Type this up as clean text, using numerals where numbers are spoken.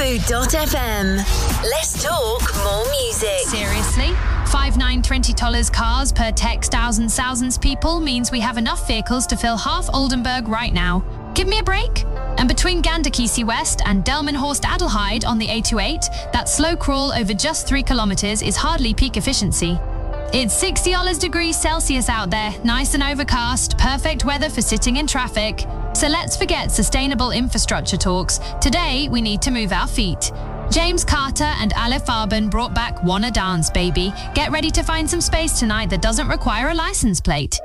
Mood.fm. Let's talk more music. Seriously? 5,920 cars per text thousands people means we have enough vehicles to fill half Oldenburg right now. Give me a break. And between Ganderkesee West and Delmenhorst Adelheid on the A28, that slow crawl over just 3 kilometers is hardly peak efficiency. It's 60 degrees Celsius out there, nice and overcast, perfect weather for sitting in traffic. So let's forget sustainable infrastructure talks. Today, we need to move our feet. James Carter and Ale Farben brought back Wanna Dance, baby. Get ready to find some space tonight that doesn't require a license plate.